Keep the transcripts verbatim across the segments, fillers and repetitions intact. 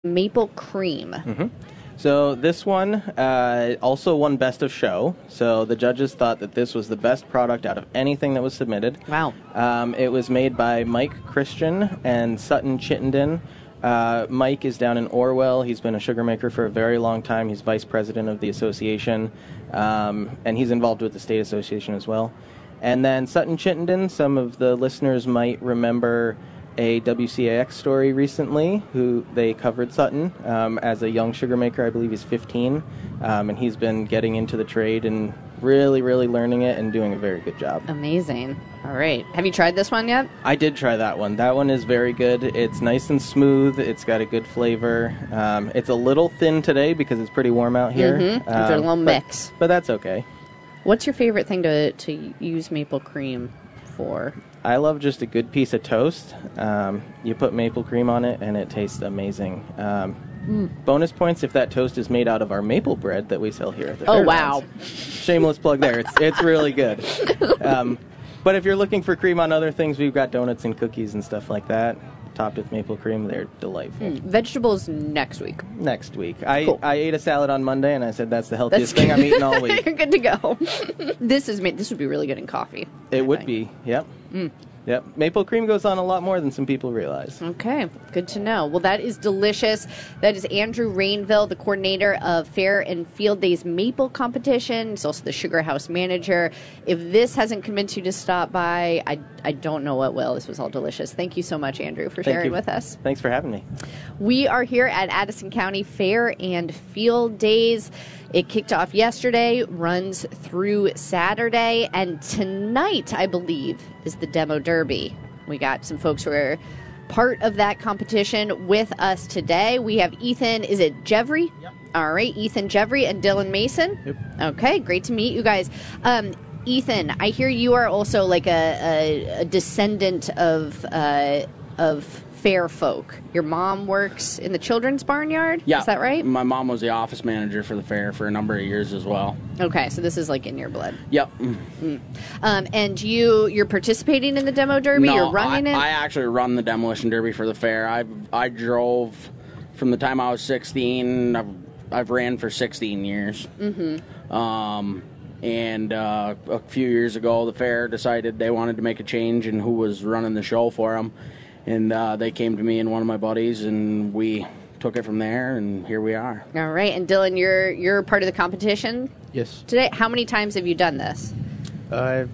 Maple Cream. Mm-hmm. So this one uh, also won Best of Show. So the judges thought that this was the best product out of anything that was submitted. Wow. Um, it was made by Mike Christian and Sutton Chittenden. Uh, Mike is down in Orwell. He's been a sugar maker for a very long time. He's vice president of the association, um, and he's involved with the state association as well. And then Sutton Chittenden, some of the listeners might remember a W C A X story recently, who they covered Sutton um, as a young sugar maker. I believe he's fifteen, um, and he's been getting into the trade and really, really learning it and doing a very good job. Amazing. All right. Have you tried this one yet? I did try that one. That one is very good. It's nice and smooth. It's got a good flavor. Um, it's a little thin today because it's pretty warm out here. Mm-hmm. Um, it's a little but, mix. But that's okay. What's your favorite thing to, to use maple cream for? I love just a good piece of toast. Um, you put maple cream on it, and it tastes amazing. Um, mm. Bonus points if that toast is made out of our maple bread that we sell here at the Oh, Fairgrounds. wow. Shameless plug there. It's it's really good. Um, but if you're looking for cream on other things, we've got donuts and cookies and stuff like that. Topped with maple cream, they're delightful. Mm. Vegetables next week. Next week. I, Cool. I ate a salad on Monday, and I said that's the healthiest That's thing I'm eating all week. You're good to go. This is ma- this would be really good in coffee. It I would think. be, yep. Mm. Yep. Maple cream goes on a lot more than some people realize. Okay, good to know. Well, that is delicious. That is Andrew Rainville, the coordinator of Fair and Field Day's Maple Competition. He's also the Sugar House manager. If this hasn't convinced you to stop by, I, I don't know what will. This was all delicious. Thank you so much, Andrew, for Thank sharing you. with us. Thanks for having me. We are here at Addison County Fair and Field Days. It kicked off yesterday, runs through Saturday, and tonight, I believe, is the Demo Derby. We got some folks who are part of that competition with us today. We have Ethan, is it Jevry? Yep. All right, Ethan Jevry and Dylan Mason. Yep. Okay, great to meet you guys. Um, Ethan, I hear you are also like a, a, a descendant of uh, of fair folk. Your mom works in the children's barnyard? Yeah. Is that right? My mom was the office manager for the fair for a number of years as well. Okay, so this is like in your blood. Yep. Mm. Um, and you, you're participating in the Demo Derby? No, you're running I, it? I actually run the Demolition Derby for the fair. I I drove from the time I was sixteen. I've, I've ran for sixteen years. Mm-hmm. Um, and uh, a few years ago, the fair decided they wanted to make a change in who was running the show for them. And uh, they came to me and one of my buddies, and we took it from there, and here we are. All right, and Dylan, you're you're part of the competition Yes. today. How many times have you done this? I've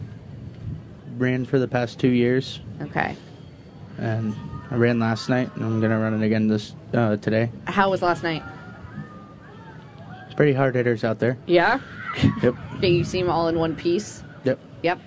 ran for the past two years, Okay. and I ran last night, and I'm going to run it again this uh, today. How was last night? Pretty hard hitters out there. Yeah? Yep. Do you see them all in one piece? Yep. Yep.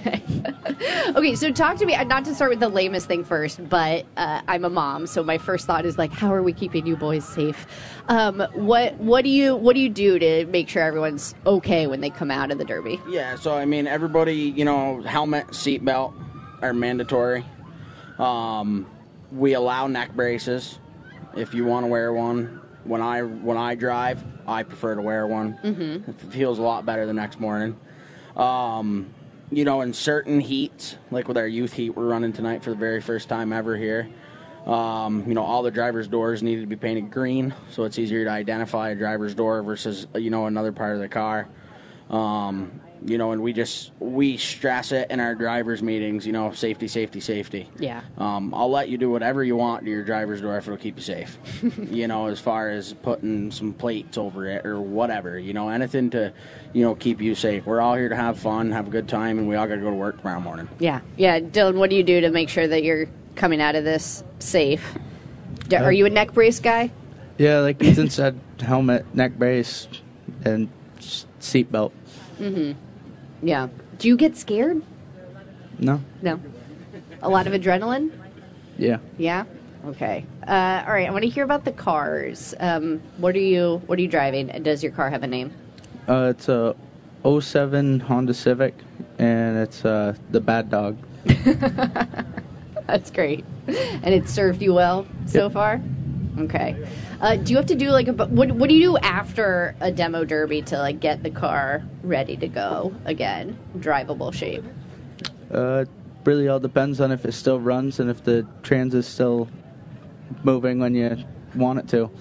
Okay, so talk to me, not to start with the lamest thing first, but uh, I'm a mom, so my first thought is like, how are we keeping you boys safe? Um, what what do you what do you do to make sure everyone's okay when they come out of the Derby? Yeah, so, I mean, everybody, you know, helmet, seatbelt are mandatory. Um, we allow neck braces if you want to wear one. When I when I drive, I prefer to wear one. Mm-hmm. It feels a lot better the next morning. Um, you know, in certain heats, like with our youth heat we're running tonight for the very first time ever here, um, you know, all the driver's doors needed to be painted green, so it's easier to identify a driver's door versus, you know, another part of the car. Um, you know, and we just, we stress it in our driver's meetings, you know, safety, safety, safety. Yeah. Um, I'll let you do whatever you want to your driver's door if it'll keep you safe. You know, as far as putting some plates over it or whatever, you know, anything to, you know, keep you safe. We're all here to have fun, have a good time, and we all got to go to work tomorrow morning. Yeah, yeah. Dylan, what do you do to make sure that you're coming out of this safe? D- Are you a neck brace guy? Yeah, like Ethan said, helmet, neck brace, and s- seatbelt. Mm-hmm. Yeah. Do you get scared? No? No. A lot of adrenaline? Yeah. Yeah. Okay. Uh, all right. I want to hear about the cars. Um, what are you What are you driving? And does your car have a name? Uh, it's a oh seven Honda Civic, and it's uh, the Bad Dog. That's great. And it served you well so Yep. far? Okay. Uh, do you have to do like a what? What do you do after a demo derby to like get the car ready to go again, drivable shape? Uh, really all depends on if it still runs and if the trans is still moving when you want it to.